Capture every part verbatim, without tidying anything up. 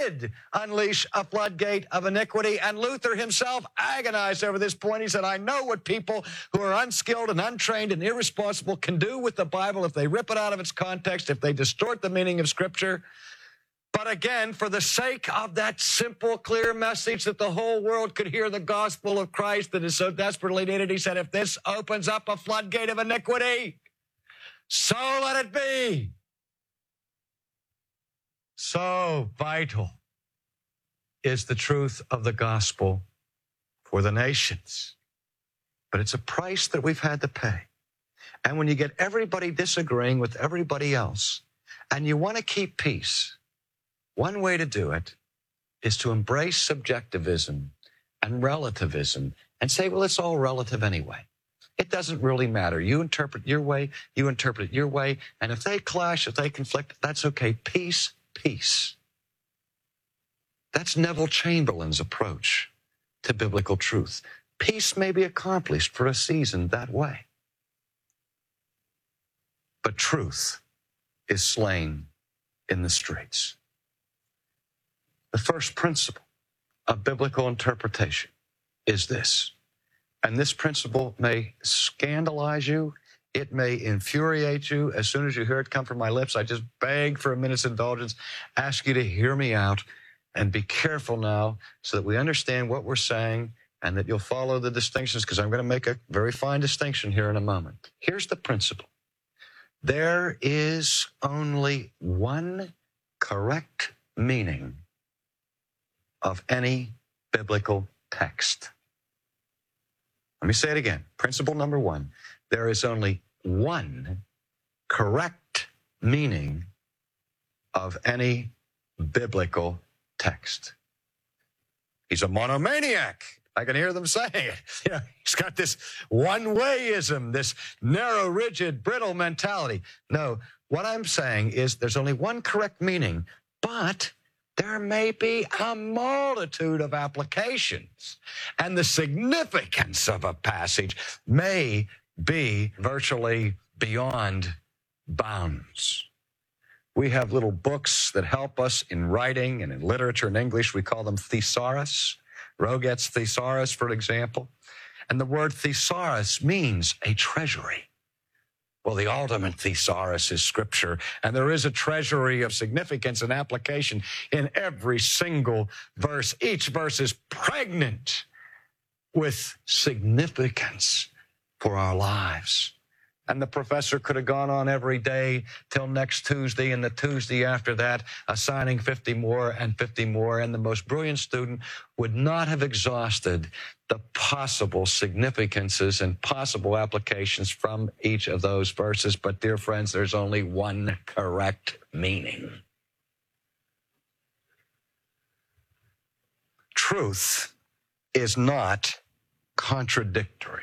did unleash a floodgate of iniquity, and Luther himself agonized over this point. He said, I know what people who are unskilled and untrained and irresponsible can do with the Bible if they rip it out of its context, if they distort the meaning of Scripture. But again, for the sake of that simple, clear message that the whole world could hear the gospel of Christ that is so desperately needed, he said, if this opens up a floodgate of iniquity, so let it be. So vital is the truth of the gospel for the nations. But it's a price that we've had to pay. And when you get everybody disagreeing with everybody else, and you want to keep peace, one way to do it is to embrace subjectivism and relativism and say, well, it's all relative anyway. It doesn't really matter. You interpret your way, you interpret it your way, and if they clash, if they conflict, that's okay. Peace, peace. That's Neville Chamberlain's approach to biblical truth. Peace may be accomplished for a season that way. But truth is slain in the streets. The first principle of biblical interpretation is this, and this principle may scandalize you, it may infuriate you. As soon as you hear it come from my lips, I just beg for a minute's indulgence, ask you to hear me out, and be careful now so that we understand what we're saying and that you'll follow the distinctions, because I'm going to make a very fine distinction here in a moment. Here's the principle. There is only one correct meaning of any biblical text. Let me say it again. Principle number one, there is only one correct meaning of any biblical text. He's a monomaniac. I can hear them saying it. You know, he's got this one-wayism, this narrow, rigid, brittle mentality. No, what I'm saying is there's only one correct meaning, but there may be a multitude of applications, and the significance of a passage may be virtually beyond bounds. We have little books that help us in writing and in literature in English. We call them thesaurus. Roget's Thesaurus, for example. And the word thesaurus means a treasury. Well, the ultimate thesaurus is Scripture, and there is a treasury of significance and application in every single verse. Each verse is pregnant with significance for our lives. And the professor could have gone on every day till next Tuesday and the Tuesday after that, assigning fifty more and fifty more, and the most brilliant student would not have exhausted the possible significances and possible applications from each of those verses. But, dear friends, there's only one correct meaning. Truth is not contradictory.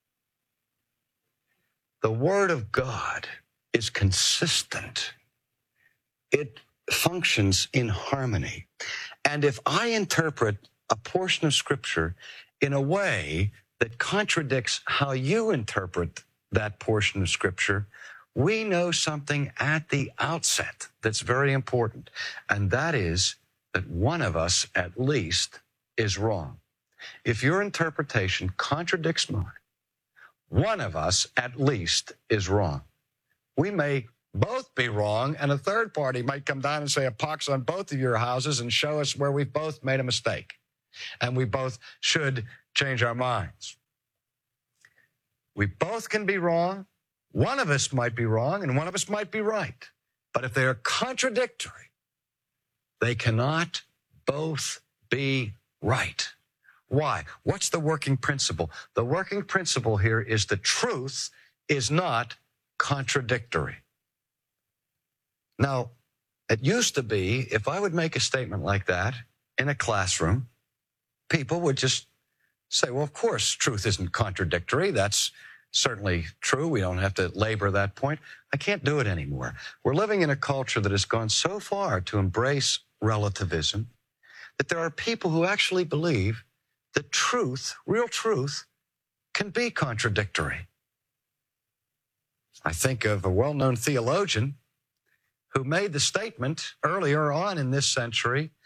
The Word of God is consistent. It functions in harmony. And if I interpret a portion of Scripture in a way that contradicts how you interpret that portion of Scripture, we know something at the outset that's very important, and that is that one of us, at least, is wrong. If your interpretation contradicts mine, one of us, at least, is wrong. We may both be wrong, and a third party might come down and say a pox on both of your houses and show us where we've both made a mistake, and we both should change our minds. We both can be wrong. One of us might be wrong, and one of us might be right. But if they are contradictory, they cannot both be right. Why? What's the working principle? The working principle here is the truth is not contradictory. Now, it used to be, if I would make a statement like that in a classroom, people would just say, well, of course, truth isn't contradictory. That's certainly true. We don't have to labor that point. I can't do it anymore. We're living in a culture that has gone so far to embrace relativism that there are people who actually believe that truth, real truth, can be contradictory. I think of a well-known theologian who made the statement earlier on in this century